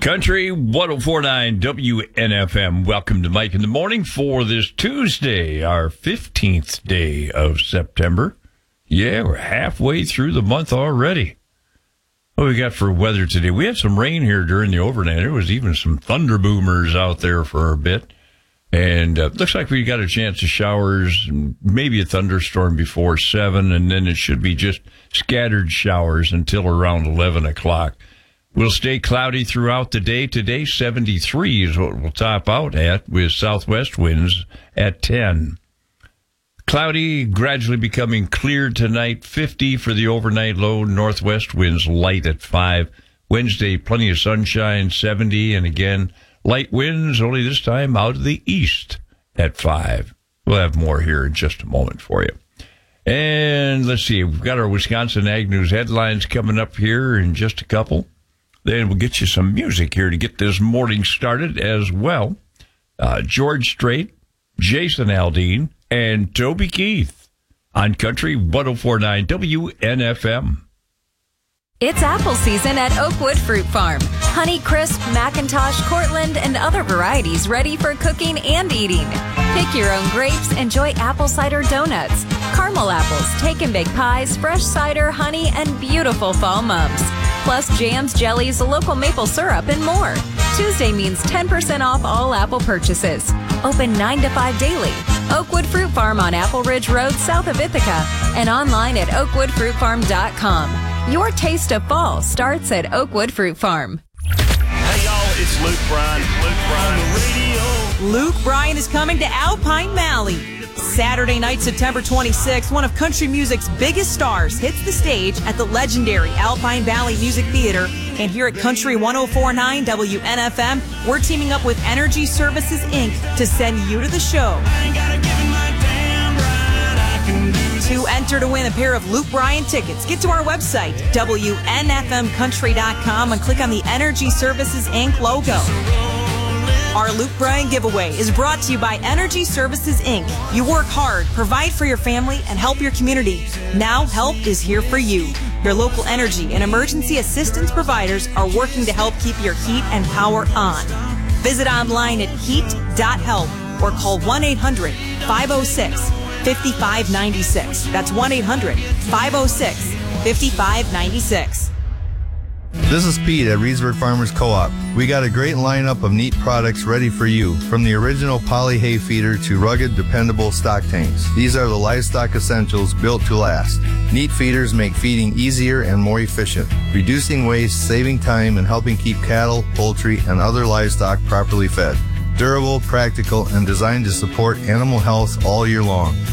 Country 104.9 WNFM. Welcome to Mike in the Morning for this Tuesday, our 15th day of September. Yeah, we're halfway through the month already. What we got for weather today? We had some rain here during the overnight. There was even some thunder boomers out there for a bit. And looks like we got a chance of showers, maybe a thunderstorm before 7, and then it should be just scattered showers until around 11 o'clock. We'll stay cloudy throughout the day. Today, 73 is what we'll top out at, with southwest winds at 10. Cloudy, gradually becoming clear tonight, 50 for the overnight low. Northwest winds light at 5. Wednesday, plenty of sunshine, 70. And again, light winds, only this time out of the east at 5. We'll have more here in just a moment for you. And let's see, we've got our Wisconsin Ag News headlines coming up here in just a couple. Then we'll get you some music here to get this morning started as well. George Strait, Jason Aldean, and Toby Keith on Country 104.9 WNFM. It's apple season at Oakwood Fruit Farm. Honeycrisp, McIntosh, Cortland, and other varieties ready for cooking and eating. Pick your own grapes, enjoy apple cider donuts, caramel apples, take-and-bake pies, fresh cider, honey, and beautiful fall mums. Plus jams, jellies, local maple syrup, and more. Tuesday means 10% off all apple purchases. Open 9 to 5 daily. Oakwood Fruit Farm on Apple Ridge Road, south of Ithaca, and online at oakwoodfruitfarm.com. Your taste of fall starts at Oakwood Fruit Farm. Hey, y'all, it's Luke Bryan. Luke Bryan on the radio. Luke Bryan is coming to Alpine Valley. Saturday night, September 26th, one of country music's biggest stars hits the stage at the legendary Alpine Valley Music Theater. And here at Country 104.9 WNFM, we're teaming up with Energy Services, Inc. to send you to the show. To enter to win a pair of Luke Bryan tickets, get to our website, WNFMcountry.com, and click on the Energy Services, Inc. logo. Our Luke Bryan giveaway is brought to you by Energy Services, Inc. You work hard, provide for your family, and help your community. Now help is here for you. Your local energy and emergency assistance providers are working to help keep your heat and power on. Visit online at heat.help or call 1-800-506-5596. That's 1-800-506-5596. This is Pete at Reedsburg Farmers Co-op. We got a great lineup of neat products ready for you, from the original poly hay feeder to rugged, dependable stock tanks. These are the livestock essentials built to last. Neat feeders make feeding easier and more efficient, reducing waste, saving time, and helping keep cattle, poultry, and other livestock properly fed. Durable, practical, and designed to support animal health all year long.